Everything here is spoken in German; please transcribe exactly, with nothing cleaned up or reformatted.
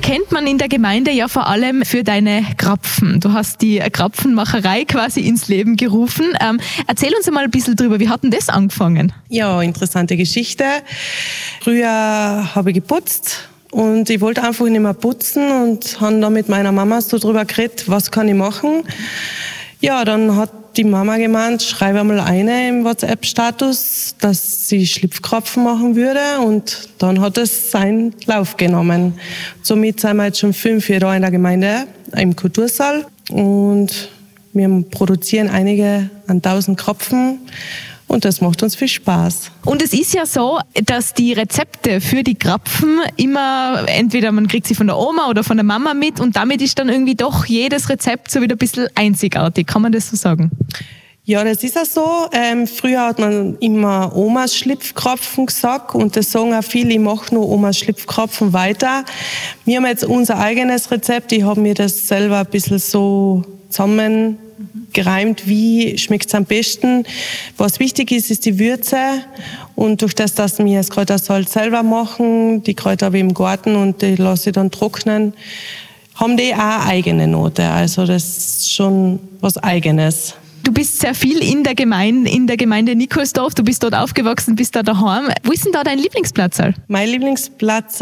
kennt man in der Gemeinde ja vor allem für deine Krapfen. Du hast die Krapfenmacherei quasi ins Leben gerufen. Ähm, erzähl uns einmal ein bisschen drüber, wie hat denn das angefangen? Ja, interessante Geschichte. Früher habe ich geputzt und ich wollte einfach nicht mehr putzen und habe dann mit meiner Mama so drüber geredet, was kann ich machen. Ja, dann hat die Mama gemeint, schreibe einmal eine im WhatsApp-Status, dass sie Schlipfkrapfen machen würde, und dann hat es seinen Lauf genommen. Somit sind wir jetzt schon fünf Jahre in der Gemeinde, im Kultursaal, und wir produzieren einige an tausend Krapfen. Und das macht uns viel Spaß. Und es ist ja so, dass die Rezepte für die Krapfen immer, entweder man kriegt sie von der Oma oder von der Mama mit, und damit ist dann irgendwie doch jedes Rezept so wieder ein bisschen einzigartig. Kann man das so sagen? Ja, das ist auch so. Ähm, früher hat man immer Omas Schlipfkrapfen gesagt, und das sagen auch viele, ich mache nur Omas Schlipfkrapfen weiter. Wir haben jetzt unser eigenes Rezept. Ich habe mir das selber ein bisschen so zusammen gereimt, wie schmeckt es am besten. Was wichtig ist, ist die Würze, und durch das, dass wir das Kräutersalz selber machen, die Kräuter habe ich im Garten und die lasse ich dann trocknen, haben die auch eine eigene Note. Also das ist schon was Eigenes. Du bist sehr viel in der Gemeinde, in der Gemeinde Nikolsdorf. Du bist dort aufgewachsen, bist da daheim. Wo ist denn da dein Lieblingsplatz? Mein Lieblingsplatz